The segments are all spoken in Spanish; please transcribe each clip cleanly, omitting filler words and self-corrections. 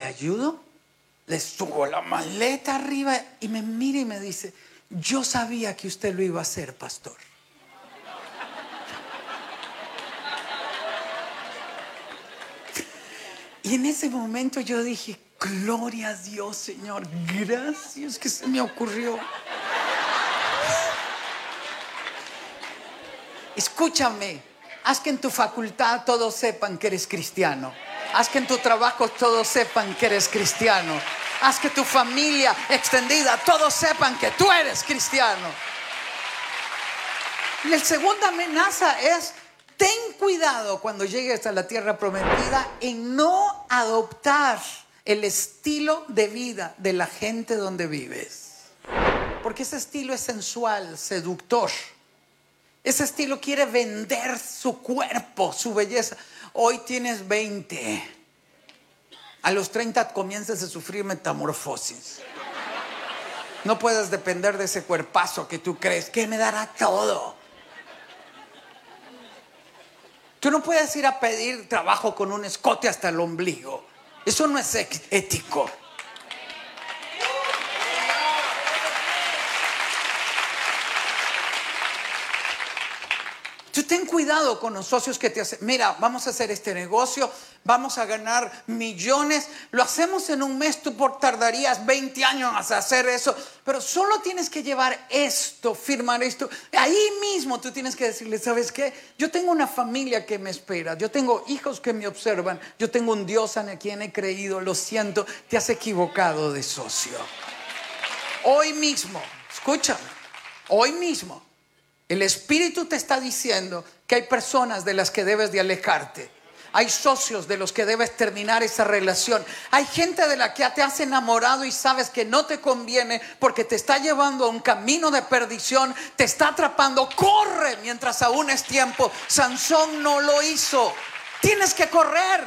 ayudo? Le subo la maleta arriba y me mira y me dice, yo sabía que usted lo iba a hacer, pastor. Y en ese momento yo dije, gloria a Dios, Señor, gracias que se me ocurrió. Escúchame, haz que en tu facultad todos sepan que eres cristiano. Haz que en tu trabajo todos sepan que eres cristiano. Haz que tu familia extendida todos sepan que tú eres cristiano. Y la segunda amenaza es: ten cuidado cuando llegues a la tierra prometida en no adoptar el estilo de vida de la gente donde vives. Porque ese estilo es sensual, seductor. Ese estilo quiere vender su cuerpo, su belleza. Hoy tienes 20. A los 30 comienzas a sufrir metamorfosis. No puedes depender de ese cuerpazo que tú crees que me dará todo. Tú no puedes ir a pedir trabajo con un escote hasta el ombligo. Eso no es ético. Tú ten cuidado con los socios que te hacen. Mira, vamos a hacer este negocio, vamos a ganar millones. Lo hacemos en un mes, tú tardarías 20 años en hacer eso. Pero solo tienes que llevar esto, firmar esto. Ahí mismo tú tienes que decirle, ¿sabes qué? Yo tengo una familia que me espera. Yo tengo hijos que me observan. Yo tengo un Dios en quien he creído. Lo siento, te has equivocado de socio. Hoy mismo, escúchame, hoy mismo. El Espíritu te está diciendo que hay personas de las que debes de alejarte. Hay socios de los que debes terminar esa relación. Hay gente de la que te has enamorado y sabes que no te conviene porque te está llevando a un camino de perdición, te está atrapando. Corre mientras aún es tiempo. Sansón no lo hizo. Tienes que correr.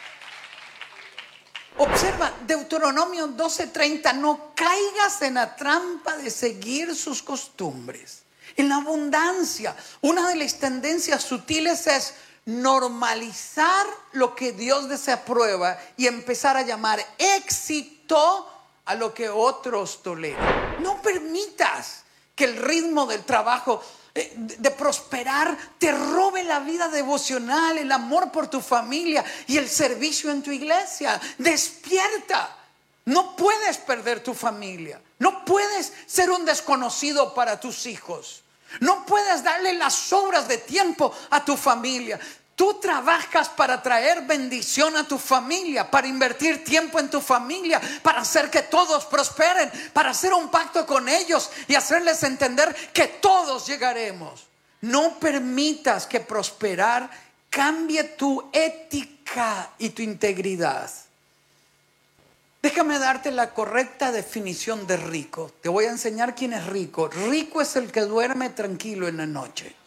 Observa, Deuteronomio 12:30, no caigas en la trampa de seguir sus costumbres. En la abundancia, una de las tendencias sutiles es normalizar lo que Dios desaprueba y empezar a llamar éxito a lo que otros toleran. No permitas que el ritmo del trabajo, de prosperar, te robe la vida devocional, el amor por tu familia y el servicio en tu iglesia. Despierta. No puedes perder tu familia. No puedes ser un desconocido para tus hijos. No puedes darle las sobras de tiempo a tu familia. Tú trabajas para traer bendición a tu familia, para invertir tiempo en tu familia, para hacer que todos prosperen, para hacer un pacto con ellos y hacerles entender que todos llegaremos. No permitas que prosperar cambie tu ética y tu integridad. Déjame darte la correcta definición de rico. Te voy a enseñar quién es rico. Rico es el que duerme tranquilo en la noche.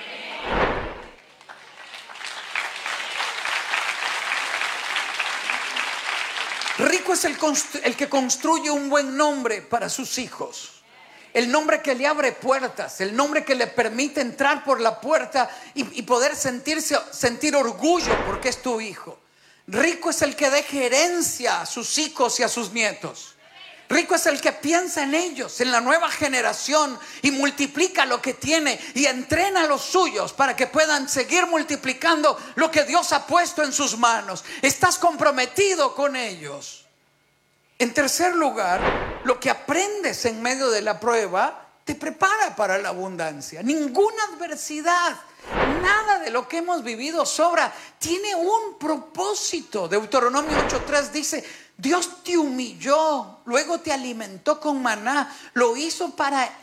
Rico es el que construye un buen nombre para sus hijos. El nombre que le abre puertas, el nombre que le permite entrar por la puerta y poder sentir orgullo porque es tu hijo. Rico es el que deja herencia a sus hijos y a sus nietos. Rico es el que piensa en ellos, en la nueva generación, y multiplica lo que tiene y entrena a los suyos para que puedan seguir multiplicando lo que Dios ha puesto en sus manos. Estás comprometido con ellos. En tercer lugar, lo que aprendes en medio de la prueba te prepara para la abundancia. Ninguna adversidad, nada de lo que hemos vivido sobra. Tiene un propósito. Deuteronomio 8:3 dice: Dios te humilló, luego te alimentó con maná. Lo hizo para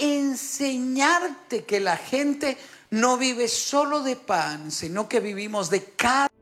enseñarte que la gente no vive solo de pan, sino que vivimos de cada